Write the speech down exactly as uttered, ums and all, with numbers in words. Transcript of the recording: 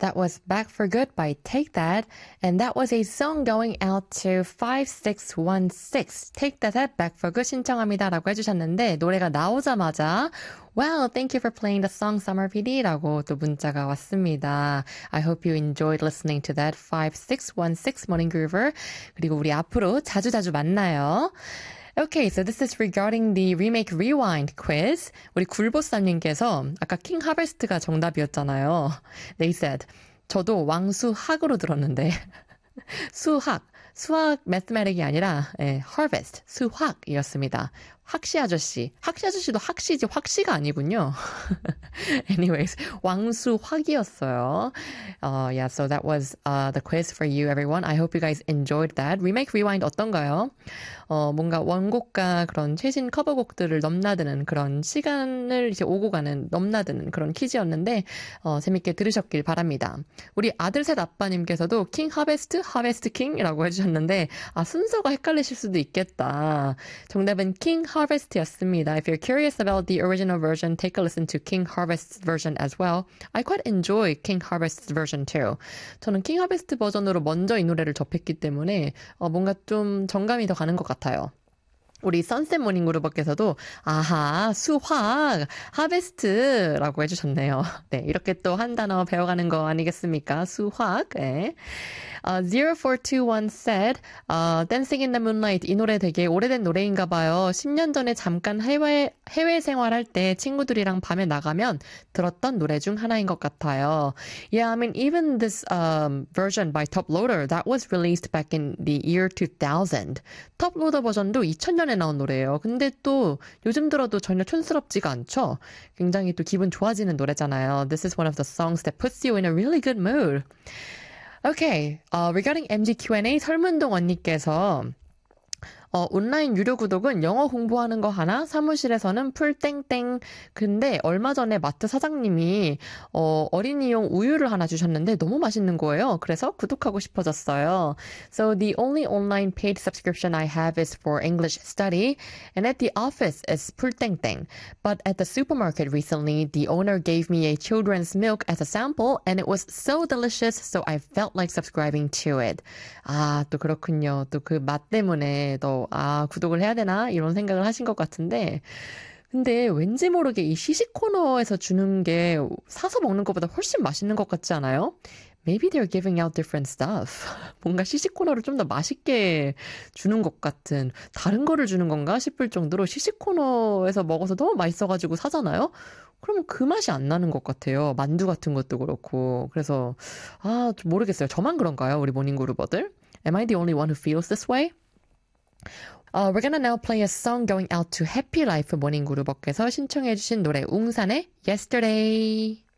That was Back for Good by Take That. And that was a song going out to five six one six. Take That Back for Good 신청합니다 라고 해주셨는데 노래가 나오자마자 Well, thank you for playing the song Summer 피디라고 또 문자가 왔습니다. I hope you enjoyed listening to that five six one six Morning Groover. 그리고 우리 앞으로 자주자주 만나요. Okay, so this is regarding the remake rewind quiz. 우리 굴보쌈님께서 아까 킹 하베스트가 정답이었잖아요. They said, 저도 왕수학으로 들었는데 수학, 수학 mathematic이 아니라 예, harvest, 수학이었습니다. 학시 아저씨, 학시 아저씨도 학시지 확시가 아니군요. Anyways, 왕수학이었어요. Uh, yeah, so that was uh, the quiz for you, everyone. I hope you guys enjoyed that. Remake Rewind 어떤가요? 어, 뭔가 원곡과 그런 최신 커버곡들을 넘나드는 그런 시간을 이제 오고 가는 넘나드는 그런 퀴즈였는데 어, 재밌게 들으셨길 바랍니다. 우리 아들셋 아빠님께서도 킹 하베스트, 하베스트 킹이라고 해주셨는데 아 순서가 헷갈리실 수도 있겠다. 정답은 킹 Harvest였습니다. If you're curious about the original version, take a listen to King Harvest's version as well. I quite enjoy King Harvest's version too. 저는 King Harvest 버전으로 먼저 이 노래를 접했기 때문에 어, 뭔가 좀 정감이 더 가는 것 같아요. 우리 선셋 모닝 그루버께서도 아하 수학 하베스트라고 해주셨네요. 네, 이렇게 또 한 단어 배워가는 거 아니겠습니까? 수학. 네. Uh, zero four two one said, uh, Dancing in the Moonlight 이 노래 되게 오래된 노래인가 봐요. 십 년 전에 잠깐 해외, 해외 생활할 때 친구들이랑 밤에 나가면 들었던 노래 중 하나인 것 같아요. Yeah, I mean, even this um, version by Top Loader, that was released back in the year two thousand. Top Loader 버전도 이천 년에 나온 노래예요. 근데 또 요즘 들어도 전혀 촌스럽지가 않죠? 굉장히 또 기분 좋아지는 노래잖아요. This is one of the songs that puts you in a really good mood. Okay, uh, regarding 엠지 Q&A 설문동 언니께서 어, 온라인 유료 구독은 영어 공부하는 거 하나, 사무실에서는 풀땡땡. 근데 얼마 전에 마트 사장님이 어, 어린이용 우유를 하나 주셨는데 너무 맛있는 거예요. 그래서 구독하고 싶어졌어요. So the only online paid subscription I have is for English study, and at the office is 풀땡땡. But at the supermarket recently, the owner gave me a children's milk as a sample, and it was so delicious, so I felt like subscribing to it. 아, 또 그렇군요. 또 그 맛 때문에 또 아, 구독을 해야 되나? 이런 생각을 하신 것 같은데 근데 왠지 모르게 이 시식 코너에서 주는 게 사서 먹는 것보다 훨씬 맛있는 것 같지 않아요? Maybe they're giving out different stuff. 뭔가 시식 코너를 좀 더 맛있게 주는 것 같은 다른 거를 주는 건가 싶을 정도로 시식 코너에서 먹어서 너무 맛있어가지고 사잖아요? 그러면 그 맛이 안 나는 것 같아요. 만두 같은 것도 그렇고. 그래서 아, 좀 모르겠어요. 저만 그런가요? 우리 모닝그루버들? Am I the only one who feels this way? Uh, we're gonna now play a song going out to Happy Life 모닝그루버께서 신청해주신 노래 웅산의 Yesterday.